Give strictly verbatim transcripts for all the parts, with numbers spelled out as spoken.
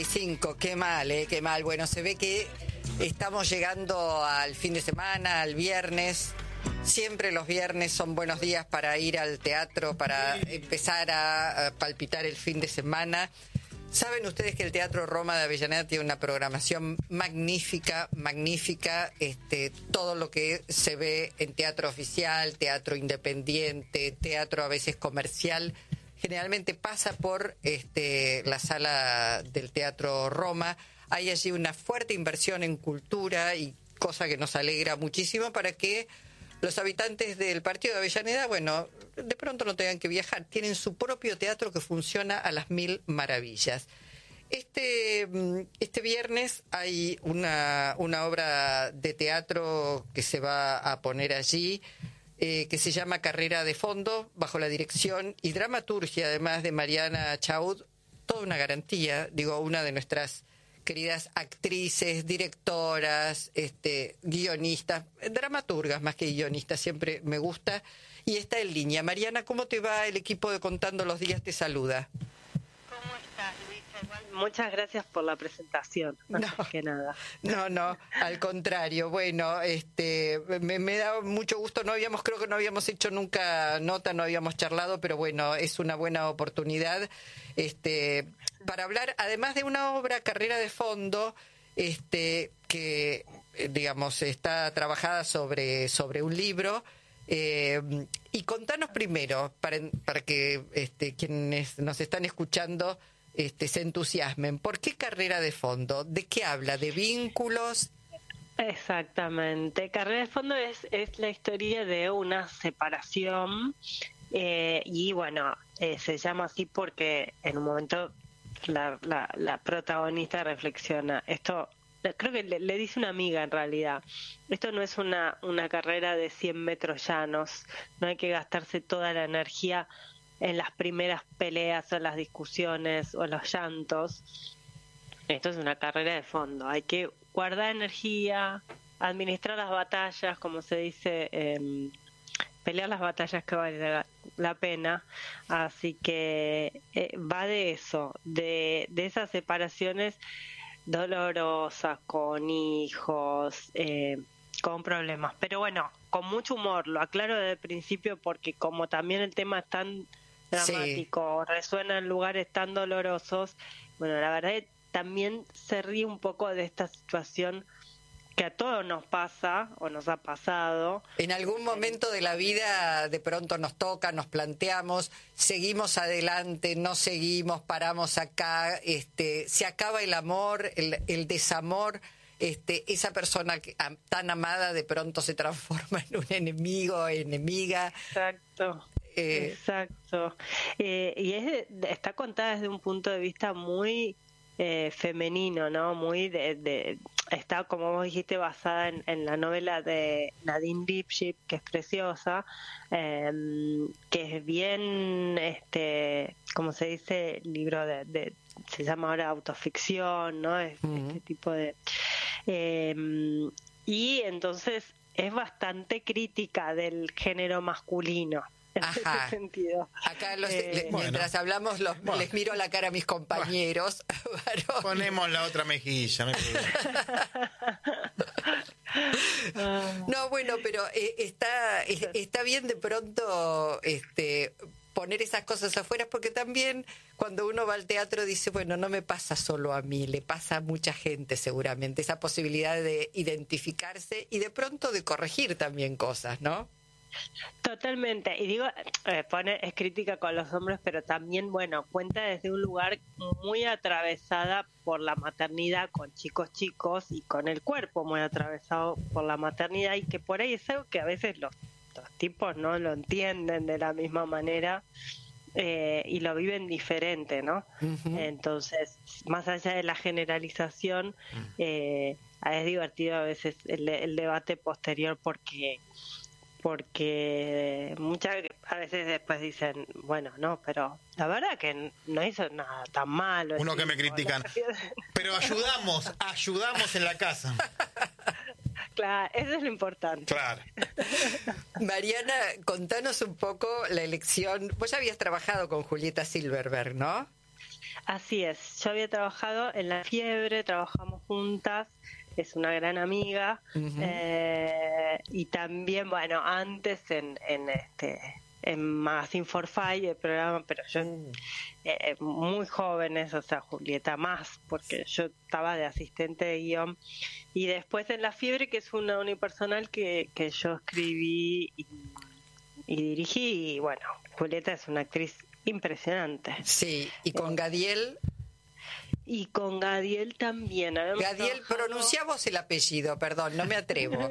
Cinco, qué mal, eh, qué mal. Bueno, se ve que estamos llegando al fin de semana, al viernes. Siempre los viernes son buenos días para ir al teatro, para empezar a, a palpitar el fin de semana. Saben ustedes que el Teatro Roma de Avellaneda tiene una programación magnífica, magnífica. Este, todo lo que se ve en teatro oficial, teatro independiente, teatro a veces comercial, generalmente pasa por este, la sala del Teatro Roma. Hay allí una fuerte inversión en cultura y cosa que nos alegra muchísimo para que los habitantes del partido de Avellaneda, bueno, de pronto no tengan que viajar. Tienen su propio teatro que funciona a las mil maravillas. Este, este viernes hay una, una obra de teatro que se va a poner allí, Eh, que se llama Carrera de Fondo, bajo la dirección y dramaturgia, además, de Mariana Chaud. Toda una garantía, digo, una de nuestras queridas actrices, directoras, este, guionistas, dramaturgas más que guionistas, siempre me gusta. Y está en línea. Mariana, ¿cómo te va? El equipo de Contando los Días te saluda. ¿Cómo estás, Luisa? Igual, muchas gracias por la presentación, antes no, que nada. No, no, al contrario. Bueno, este, me, me da mucho gusto. No habíamos, creo que no habíamos hecho nunca nota, no habíamos charlado, pero bueno, es una buena oportunidad este, para hablar, además de una obra, Carrera de Fondo, este, que, digamos, está trabajada sobre, sobre un libro. Eh, y contanos primero, para, para que este, quienes nos están escuchando este, se entusiasmen, ¿por qué Carrera de Fondo? ¿De qué habla? ¿De vínculos? Exactamente. Carrera de Fondo es, es la historia de una separación eh, y bueno, eh, se llama así porque en un momento la, la, la protagonista reflexiona, esto creo que le, le dice una amiga en realidad, esto no es una, una carrera de cien metros llanos, no hay que gastarse toda la energía en las primeras peleas o en las discusiones o en los llantos. Esto es una carrera de fondo, hay que guardar energía, administrar las batallas, como se dice, eh, pelear las batallas que vale la, la pena, así que eh, va de eso, de, de esas separaciones dolorosas, con hijos, eh, con problemas, pero bueno, con mucho humor, lo aclaro desde el principio porque como también el tema es tan dramático, sí, resuena en lugares tan dolorosos, bueno, la verdad es que también se ríe un poco de esta situación que a todos nos pasa o nos ha pasado. En algún momento de la vida de pronto nos toca, nos planteamos, seguimos adelante, no seguimos, paramos acá, este, se acaba el amor, el, el desamor, este, esa persona que, a, tan amada de pronto se transforma en un enemigo, enemiga. Exacto. Eh, Exacto. Eh, y es, está contada desde un punto de vista muy eh, femenino, ¿no? Muy de, de está, como vos dijiste, basada en, en la novela de Nadine Lipship, que es preciosa, eh, que es bien, este, como se dice, libro de, de se llama ahora autoficción, ¿no? Es, uh-huh. Este tipo de eh, y entonces es bastante crítica del género masculino. En Ajá. ese sentido. Acá los, eh, le, mientras bueno. hablamos los, bueno. les miro la cara a mis compañeros. Bueno. Ponemos la otra mejilla. No, no bueno, pero eh, está eh, está bien de pronto este poner esas cosas afuera, porque también cuando uno va al teatro dice, bueno, no me pasa solo a mí, le pasa a mucha gente seguramente, esa posibilidad de identificarse y de pronto de corregir también cosas, ¿no? Totalmente, y digo, eh, pone, es crítica con los hombres, pero también, bueno, cuenta desde un lugar muy atravesada por la maternidad, con chicos chicos y con el cuerpo muy atravesado por la maternidad, y que por ahí es algo que a veces los, los tipos no lo entienden de la misma manera eh, y lo viven diferente, ¿no? Uh-huh. Entonces, más allá de la generalización, eh, es divertido a veces el, el debate posterior porque... porque muchas a veces después dicen, bueno, no, pero la verdad que no hizo nada tan malo. Uno que me critican, pero ayudamos, ayudamos en la casa. Claro, eso es lo importante. Claro. Mariana, contanos un poco la elección. Vos ya habías trabajado con Julieta Silverberg, ¿no? Así es, yo había trabajado en La Fiebre, trabajamos juntas, es una gran amiga, uh-huh. eh, y también, bueno, antes en, en este en Magazine for Five, el programa, pero yo uh. eh, muy jóvenes, o sea, Julieta más, porque yo estaba de asistente de guión, y después en La Fiebre, que es una unipersonal que, que yo escribí y, y dirigí, y bueno, Julieta es una actriz impresionante. Sí, y con Gadiel... Y con Gadiel también. Gadiel, trabajado... pronuncia vos el apellido, perdón, no me atrevo.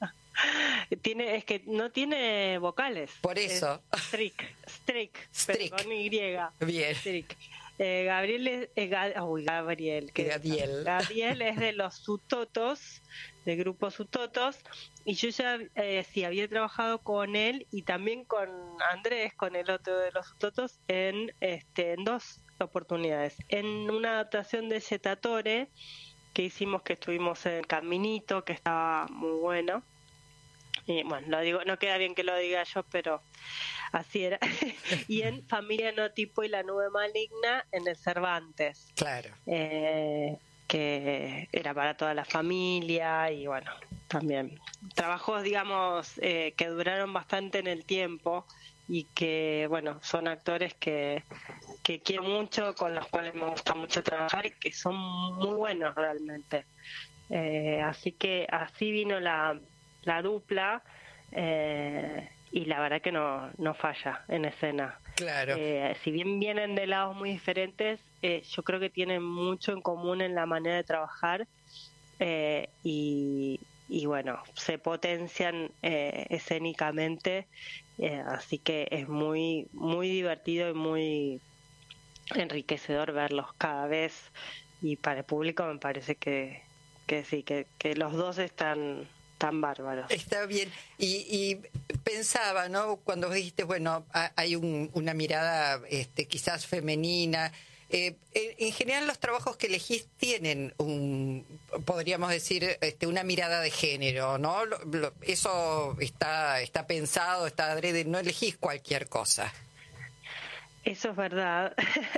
Tiene, es que no tiene vocales. Por eso. Strick, Strick, Strick. Con Y. Bien. Strick. Eh, Gabriel es, eh, Ga, uy, Gabriel. Que Gadiel. Gadiel es de los Sutotos, del grupo Sutotos, y yo ya eh, sí había trabajado con él y también con Andrés, con el otro de los Sutotos, en, este, en dos oportunidades. En una adaptación de Yetatore que hicimos, que estuvimos en Caminito, que estaba muy bueno. Y bueno, lo digo, no queda bien que lo diga yo, pero así era. Y en Familia No Tipo y La Nube Maligna en el Cervantes. Claro. Eh, que era para toda la familia y bueno, también trabajos, digamos, eh, que duraron bastante en el tiempo y que, bueno, son actores que, que quiero mucho, con los cuales me gusta mucho trabajar y que son muy buenos realmente. Eh, así que así vino la, la dupla eh, y la verdad que no, no falla en escena. Claro. Eh, si bien vienen de lados muy diferentes, eh, yo creo que tienen mucho en común en la manera de trabajar eh, y, y bueno, se potencian eh, escénicamente, eh, así que es muy, muy divertido y muy enriquecedor verlos cada vez, y para el público me parece que, que sí, que, que los dos están tan bárbaros. Está bien. Y, y pensaba, ¿no? Cuando dijiste, bueno, hay un, una mirada este, quizás femenina. Eh, en general los trabajos que elegís tienen un, podríamos decir, este, una mirada de género, ¿no? Lo, lo, eso está, está pensado, está adrede, no elegís cualquier cosa. Eso es verdad.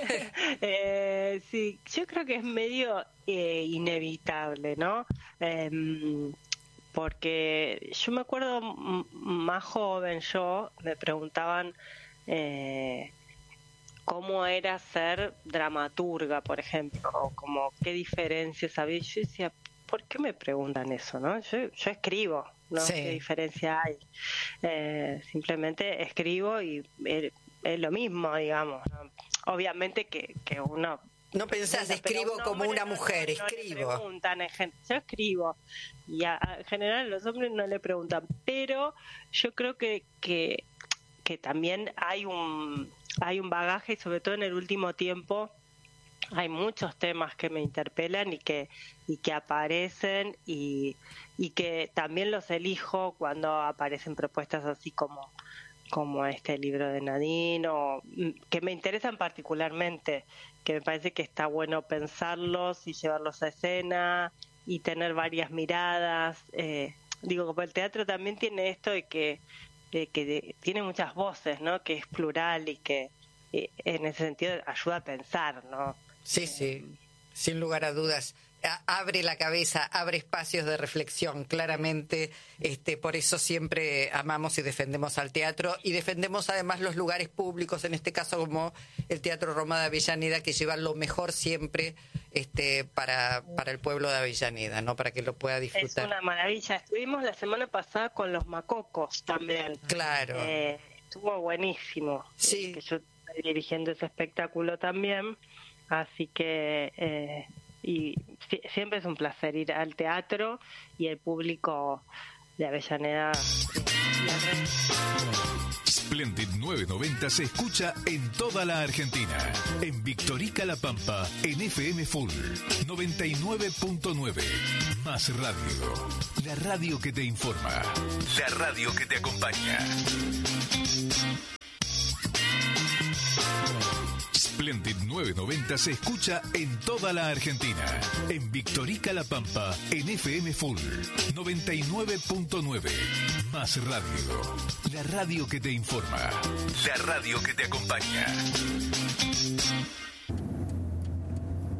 eh, sí, yo creo que es medio eh, inevitable, ¿no? Eh, porque yo me acuerdo m- más joven, yo me preguntaban eh, cómo era ser dramaturga, por ejemplo, o como qué diferencias había. Yo decía, ¿por qué me preguntan eso, no? Yo, yo escribo, ¿no? Sí. ¿Qué diferencia hay? Eh, simplemente escribo y es, es lo mismo, digamos, ¿no? Obviamente que, que uno... No pensás, no, escribo un como una mujer, no, no, escribo. No le preguntan, yo escribo. Y a, a, en general los hombres no le preguntan. Pero yo creo que, que, que también hay un, hay un bagaje, y sobre todo en el último tiempo hay muchos temas que me interpelan y que, y que aparecen y, y que también los elijo cuando aparecen propuestas así como... como este libro de Nadine, o que me interesan particularmente, que me parece que está bueno pensarlos y llevarlos a escena y tener varias miradas. Eh, digo, como el teatro también tiene esto de que, de que de, tiene muchas voces, ¿no? Que es plural y que eh, en ese sentido ayuda a pensar, ¿no? Sí, sí, sin lugar a dudas. Abre la cabeza, abre espacios de reflexión, claramente. Este, por eso siempre amamos y defendemos al teatro, y defendemos además los lugares públicos, en este caso como el Teatro Roma de Avellaneda, que lleva lo mejor siempre este, para, para el pueblo de Avellaneda, ¿no? Para que lo pueda disfrutar. Es una maravilla. Estuvimos la semana pasada con los Macocos también. Claro. Eh, estuvo buenísimo. Sí. Que yo estoy dirigiendo ese espectáculo también, así que... Eh, y siempre es un placer ir al teatro, y el público de Avellaneda. Splendid novecientos noventa se escucha en toda la Argentina. En Victorica La Pampa, en F M Full noventa y nueve punto nueve. Más radio. La radio que te informa. La radio que te acompaña. Splendid novecientos noventa se escucha en toda la Argentina. En Victorica La Pampa, en F M Full noventa y nueve punto nueve. Más radio. La radio que te informa. La radio que te acompaña.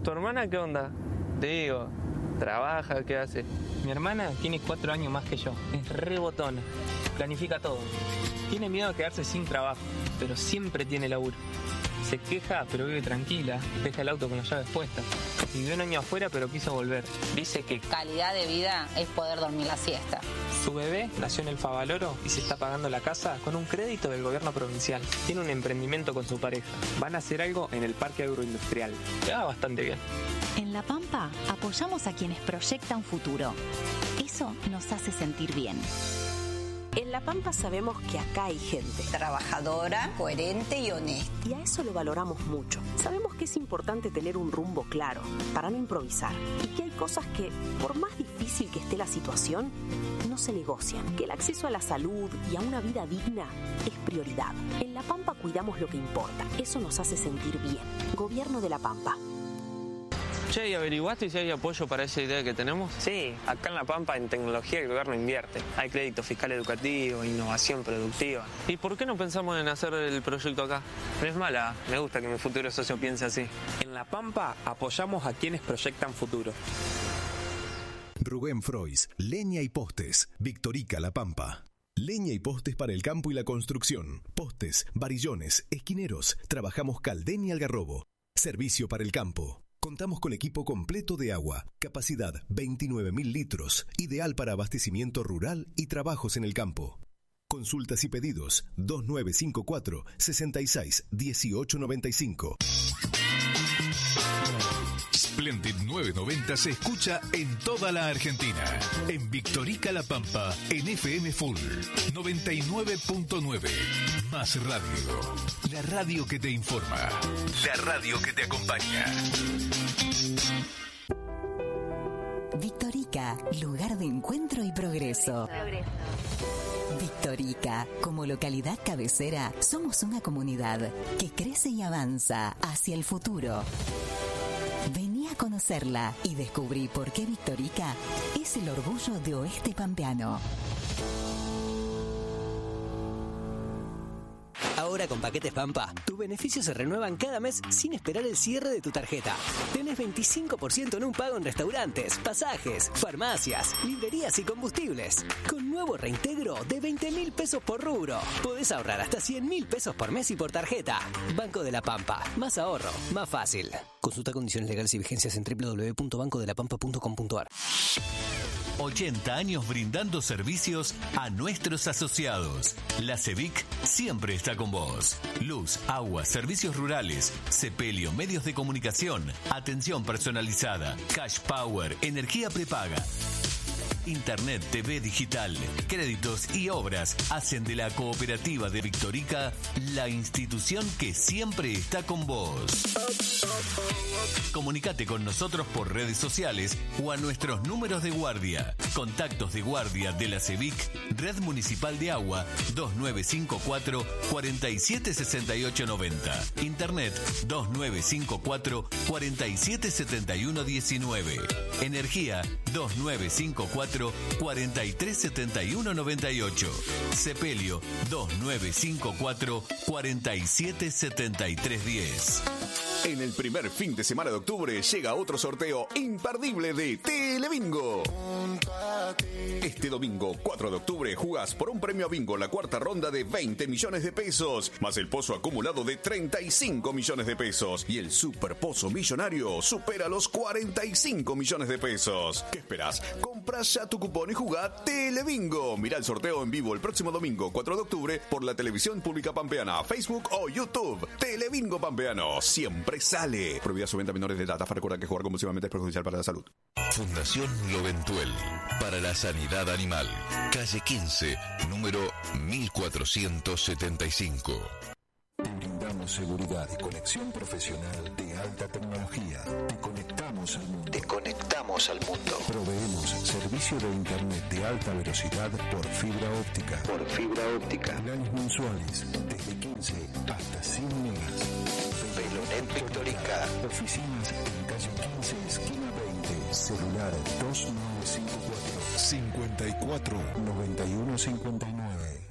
¿Tu hermana qué onda? Te digo, ¿trabaja? ¿Qué hace? Mi hermana tiene cuatro años más que yo. Es re botona. Planifica todo. Tiene miedo a quedarse sin trabajo, pero siempre tiene laburo. Se queja, pero vive tranquila. Deja el auto con las llaves puestas. Vivió un año afuera, pero quiso volver. Dice que calidad de vida es poder dormir la siesta. Su bebé nació en el Favaloro y se está pagando la casa con un crédito del gobierno provincial. Tiene un emprendimiento con su pareja. Van a hacer algo en el parque agroindustrial. Le va bastante bien. En La Pampa apoyamos a quienes proyectan futuro. Eso nos hace sentir bien. En La Pampa sabemos que acá hay gente trabajadora, coherente y honesta. Y a eso lo valoramos mucho. Sabemos que es importante tener un rumbo claro para no improvisar. Y que hay cosas que, por más difícil que esté la situación, no se negocian. Que el acceso a la salud y a una vida digna es prioridad. En La Pampa cuidamos lo que importa. Eso nos hace sentir bien. Gobierno de La Pampa. Che, ¿y averiguaste si hay apoyo para esa idea que tenemos? Sí, acá en La Pampa en tecnología el gobierno invierte. Hay crédito fiscal educativo, innovación productiva. ¿Y por qué no pensamos en hacer el proyecto acá? No es mala, me gusta que mi futuro socio piense así. En La Pampa apoyamos a quienes proyectan futuro. Rubén Frois, Leña y Postes, Victorica La Pampa. Leña y postes para el campo y la construcción. Postes, varillones, esquineros. Trabajamos Caldén y Algarrobo. Servicio para el campo. Contamos con equipo completo de agua, capacidad veintinueve mil litros, ideal para abastecimiento rural y trabajos en el campo. Consultas y pedidos dos nueve cinco cuatro, seis seis uno ocho nueve cinco. Splendid novecientos noventa se escucha en toda la Argentina. En Victorica La Pampa, en F M Full noventa y nueve punto nueve. Más radio. La radio que te informa. La radio que te acompaña. Victorica, lugar de encuentro y progreso. progreso. Victorica, como localidad cabecera, somos una comunidad que crece y avanza hacia el futuro. Vení a conocerla y descubrí por qué Victorica es el orgullo de Oeste Pampeano. Ahora con Paquetes Pampa, tus beneficios se renuevan cada mes sin esperar el cierre de tu tarjeta. Tenés veinticinco por ciento en un pago en restaurantes, pasajes, farmacias, librerías y combustibles. Con nuevo reintegro de veinte mil pesos por rubro. Podés ahorrar hasta cien mil pesos por mes y por tarjeta. Banco de la Pampa. Más ahorro, más fácil. Consulta condiciones legales y vigencias en doble u doble u doble u punto banco de la pampa punto com punto a r. ochenta años brindando servicios a nuestros asociados. La CEVIC siempre está con vos. Luz, agua, servicios rurales, sepelio, medios de comunicación, atención personalizada, cash power, energía prepaga. Internet, T V digital, créditos y obras hacen de la cooperativa de Victorica la institución que siempre está con vos. Comunicate con nosotros por redes sociales o a nuestros números de guardia. Contactos de guardia de la CEVIC, Red Municipal de Agua, dos nueve cinco cuatro, cuatro siete seis ocho nueve cero. Internet, dos nueve cinco cuatro, cuatro siete siete uno uno nueve. Energía, dos nueve cinco cuatro, cuatro tres siete uno nueve ocho. Sepelio, dos nueve cinco cuatro, cuatro siete siete tres uno cero. En el primer fin de semana de octubre llega otro sorteo imperdible de Telebingo. Este domingo, cuatro de octubre, jugás por un premio a bingo la cuarta ronda de veinte millones de pesos, más el pozo acumulado de treinta y cinco millones de pesos. Y el super pozo millonario supera los cuarenta y cinco millones de pesos. ¿Qué esperás? Comprás ya tu cupón y jugá Telebingo. Mirá el sorteo en vivo el próximo domingo, cuatro de octubre, por la televisión pública pampeana, Facebook o YouTube. Telebingo Pampeano, siempre sale. Prohibida su venta a menores de edad. Recuerda que jugar compulsivamente es perjudicial para la salud. Fundación Loventuel para la Sanidad Animal. Calle quince, número mil cuatrocientos setenta y cinco. Te brindamos seguridad y conexión profesional de alta tecnología. Te conectamos al mundo. Te conectamos al mundo. Proveemos servicio de internet de alta velocidad por fibra óptica. Por fibra óptica. Planes mensuales desde quince hasta cien megas. Velonet Victorica. Oficinas en calle quince, esquina veinte. Celular dos nueve cinco cuatro, cincuenta y cuatro, noventa y uno cincuenta y nueve.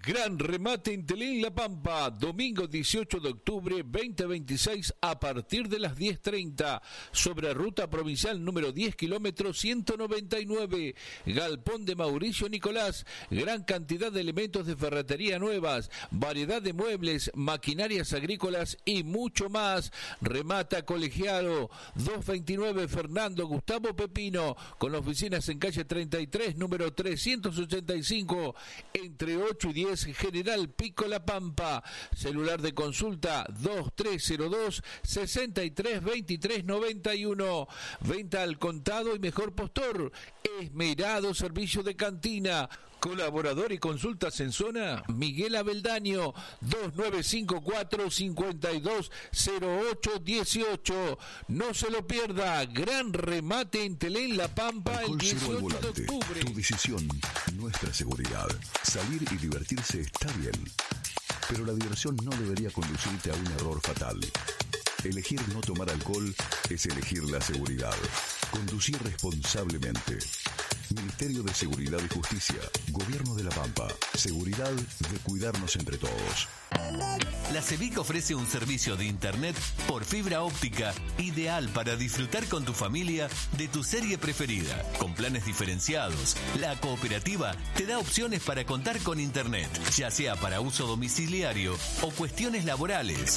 Gran remate en Telén La Pampa, domingo dieciocho de octubre veinte veintiséis a partir de las diez treinta, sobre ruta provincial número diez kilómetros ciento noventa y nueve, Galpón de Mauricio Nicolás, gran cantidad de elementos de ferretería nuevas, variedad de muebles, maquinarias agrícolas y mucho más. Remata Colegiado, doscientos veintinueve Fernando Gustavo Pepino, con oficinas en calle treinta y tres, número trescientos ochenta y cinco, entre ocho y diez, General Pico La Pampa. Celular de consulta dos tres cero dos, sesenta y tres veintitrés noventa y uno. Venta al contado y mejor postor. Esmerado servicio de cantina. Colaborador y consultas en zona, Miguel Abeldaño, dos nueve cinco cuatro, cinco dos cero ocho uno ocho. No se lo pierda, gran remate en Telén La Pampa el dieciocho de octubre. Tu decisión, nuestra seguridad. Salir y divertirse está bien, pero la diversión no debería conducirte a un error fatal. Elegir no tomar alcohol es elegir la seguridad. Conducir responsablemente. Ministerio de Seguridad y Justicia, Gobierno de La Pampa. Seguridad de cuidarnos entre todos. La CEBIC ofrece un servicio de internet por fibra óptica ideal para disfrutar con tu familia de tu serie preferida. Con planes diferenciados, la cooperativa te da opciones para contar con internet, ya sea para uso domiciliario o cuestiones laborales.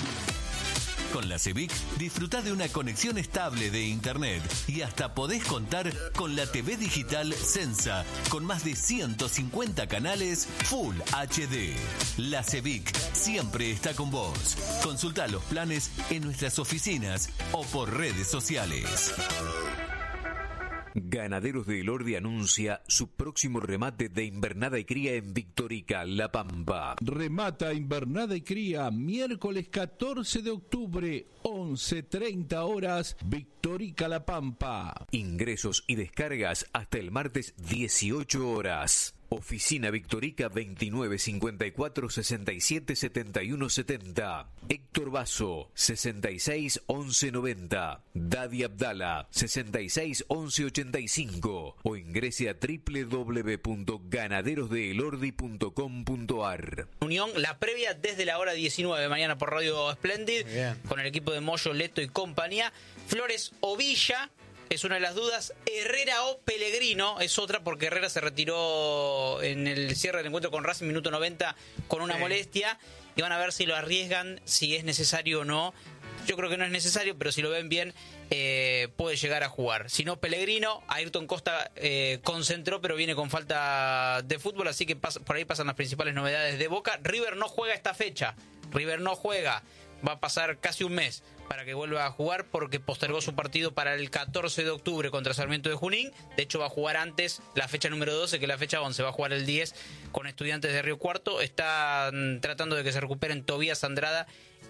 Con la CEBIC disfrutá de una conexión estable de internet y hasta podés contar con la T V digital Sensa con más de ciento cincuenta canales Full H D. La CEBIC siempre está con vos. Consultá los planes en nuestras oficinas o por redes sociales. Ganaderos de Elordi anuncia su próximo remate de invernada y cría en Victorica, La Pampa. Remata invernada y cría miércoles catorce de octubre, once treinta horas, Victorica, La Pampa. Ingresos y descargas hasta el martes dieciocho horas. Oficina Victorica veintinueve cincuenta y cuatro sesenta y siete setenta y uno setenta. Héctor Basso sesenta y seis once noventa. Dadi Abdala sesenta y seis once ochenta y cinco. O ingrese a doble u doble u doble u punto ganaderos de elordi punto com punto a r. Unión, la previa desde la hora diecinueve mañana por Radio Splendid con el equipo de Moyo, Leto y compañía. Flores o Villa es una de las dudas. Herrera o Pellegrino es otra, porque Herrera se retiró en el cierre del encuentro con Racing, minuto noventa, con una sí. molestia. Y van a ver si lo arriesgan, si es necesario o no. Yo creo que no es necesario, pero si lo ven bien, eh, puede llegar a jugar. Si no, Pellegrino. Ayrton Costa eh, concentró, pero viene con falta de fútbol, así que pasa, por ahí pasan las principales novedades de Boca. River no juega esta fecha. River no juega. Va a pasar casi un mes para que vuelva a jugar, porque postergó su partido para el catorce de octubre contra Sarmiento de Junín. De hecho, va a jugar antes la fecha número doce que la fecha once. Va a jugar el diez con Estudiantes de Río Cuarto. Están tratando de que se recuperen Tobías Andrada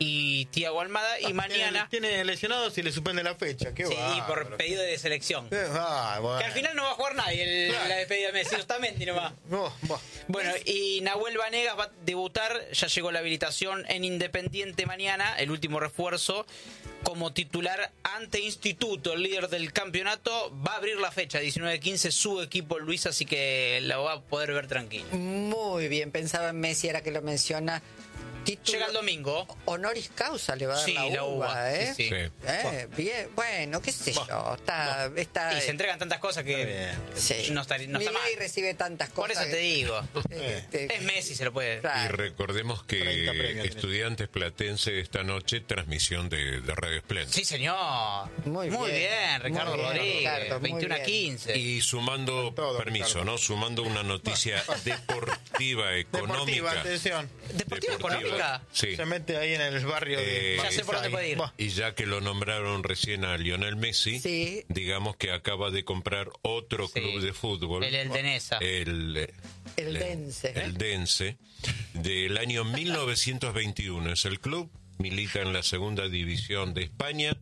y Thiago Almada. Y ah, mañana... Tiene, tiene lesionados y le suspende la fecha. Qué sí, va, y por pedido de selección. Ah, bueno. Que al final no va a jugar nadie el, claro. la despedida de Messi. Está Mendy nomás. No, bueno, y Nahuel Vanegas va a debutar. Ya llegó la habilitación en Independiente mañana. El último refuerzo como titular ante Instituto, el líder del campeonato. Va a abrir la fecha diecinueve quince su equipo Luis, así que la va a poder ver tranquilo. Muy bien, pensaba en Messi, ahora que lo menciona. Título, llega el domingo. Honoris causa le va a dar sí, la uva, la uva ¿eh? Sí, sí. Eh, bien, bueno, qué sé yo. Está, está, y se entregan tantas cosas que sí. no está, no está mal. Recibe tantas cosas. Por eso que... te digo. Este... Es Messi, se lo puede. Claro. Y recordemos que Estudiantes Platense esta noche, transmisión de, de Radio Splendid. Sí, señor. Muy, muy bien. bien, Ricardo muy bien, Rodríguez. Ricardo, veintiuno a quince. Y sumando, todo, permiso, Ricardo. ¿no? Sumando una noticia deportiva, económica. Deportiva, atención. ¿Deportiva, económica? Sí. Se mete ahí en el barrio de... Eh, ya sé por dónde puede ir. Y ya que lo nombraron recién a Lionel Messi, sí. digamos que acaba de comprar otro sí. club de fútbol. El Eldenesa. El, el, el Dense. El Dense, del año mil novecientos veintiuno. Es el club, milita en la segunda división de España.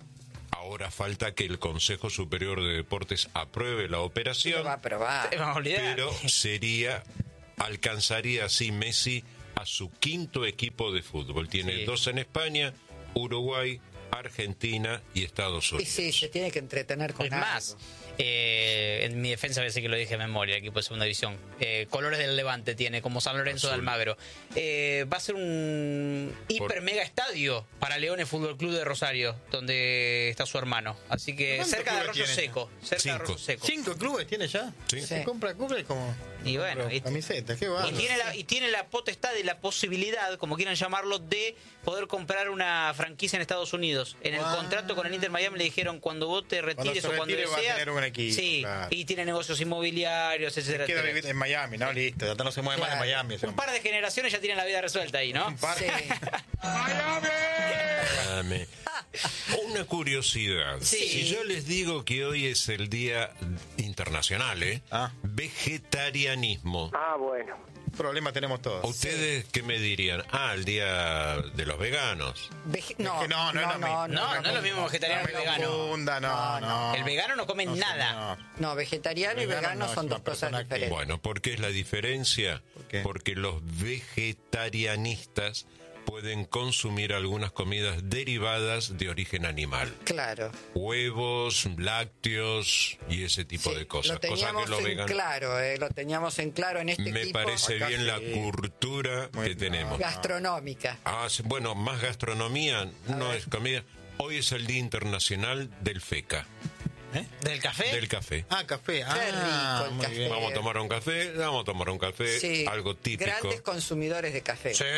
Ahora falta que el Consejo Superior de Deportes apruebe la operación. Se va a aprobar. Se va a olvidar. Pero sería, alcanzaría así Messi a su quinto equipo de fútbol. Tiene sí. dos en España, Uruguay, Argentina y Estados Y Unidos. sí, se tiene que entretener con Es algo. más, eh, en mi defensa a veces que lo dije de memoria, el equipo de segunda división. Eh, Colores del Levante tiene, como San Lorenzo de Azul. Almagro. Eh, va a ser un hiper mega estadio para Leones Fútbol Club de Rosario, donde está su hermano. Así que ¿Cuántos cerca de clubes Arroyo tiene? Seco. Cerca Cinco. de Arroyo Seco. ¿Cinco clubes tiene ya? Sí. Se compra clubes como... Y bueno, y- camisetas, qué Y bárbaro. tiene, la, y tiene la potestad y la posibilidad, como quieran llamarlo, de poder comprar una franquicia en Estados Unidos. En el Ah. contrato con el Inter Miami le dijeron, cuando vos te retires se o cuando retire va a deseas... tener un equipo, sí, claro. y tiene negocios inmobiliarios, etcétera, Queda etcétera. vivir en Miami, ¿no? Listo, ya no se mueve más de Claro. Miami. ese Un hombre. par de generaciones ya tienen la vida resuelta ahí, ¿no? Un par. Sí. Dame. Una curiosidad. Sí. Si yo les digo que hoy es el Día Internacional, ¿eh? Ah. Vegetarianismo. Ah, bueno. Problema tenemos todos. ¿Ustedes qué me dirían? Ah, el Día de los Veganos. Vege- Es no, que no, no, es lo mismo. No, no es lo mismo vegetariano No que me vegano. confunda, no, no. El vegano no come No, nada. señor. no, vegetariano y Vegano vegano no, es son una dos cosas persona que- diferentes. Bueno, ¿por qué es la diferencia? qué? Porque los vegetarianistas pueden consumir algunas comidas derivadas de origen animal. Claro. Huevos, lácteos y ese tipo Sí, de cosas. lo Cosas teníamos que los en veganos... claro, eh, lo teníamos en claro en este Me equipo parece Acá bien la sí. cultura Muy- que tenemos. gastronómica. Ah, sí, bueno, más gastronomía, no es comida. Hoy es el Día Internacional del FECA, ¿Del café? del café. Ah, café. Ah, rico el muy café. bien. Vamos a tomar un café, vamos a tomar un café, Sí, algo típico. grandes consumidores de café. Sí.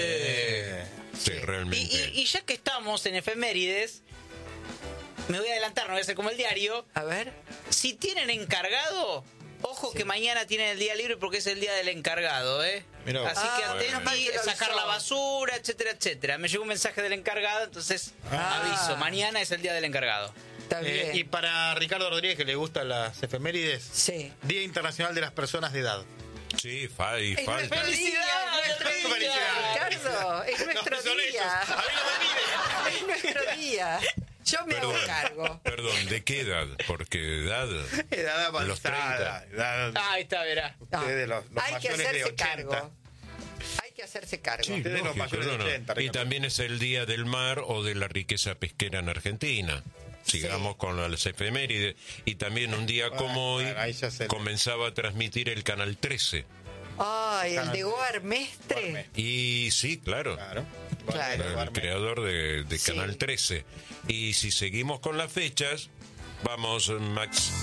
Sí, Y, realmente. y- y ya que estamos en efemérides, me voy a adelantar, no voy a hacer como el diario. A ver. Si tienen encargado, ojo que mañana tienen el día libre porque es el día del encargado, ¿eh? Mirá vos. Así que Ah, atenti, menos mal que lo sacar avisó. la basura, etcétera, etcétera. Me llegó un mensaje del encargado, entonces Ah. aviso, mañana es el día del encargado. Está Eh, bien. y para Ricardo Rodríguez, que le gustan las efemérides, Sí. Día Internacional de las Personas de Edad. Sí, fa- y Es falta. nuestro día, nuestro día, Felicidades. Ricardo, es nuestro No, son ellos. día. A mí no me miren. Es nuestro día. Yo me hago Perdón, cargo. perdón, ¿de qué edad? Porque edad... Edad avanzada. Los treinta. Edad- Ahí está, verá. No, Ustedes, los, los hay que mayores de hacerse ochenta. cargo. Hay que hacerse cargo. Sí, Ustedes los lógico, mayores de no, no. ochenta, Y Ricardo. también es el Día del Mar o de la riqueza pesquera en Argentina. Sigamos con las efemérides. Y también un día Bueno, como hoy bueno, ahí ya se le- comenzaba a transmitir el Canal trece. Ay, el de Goar Mestre. Y sí, claro. Claro. Claro. El creador de, de Sí. Canal trece. Y si seguimos con las fechas, vamos, Max.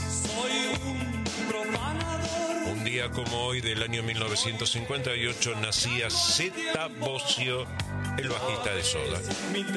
Un día como hoy del año mil novecientos cincuenta y ocho nacía Zeta Bosio, el bajista de Soda.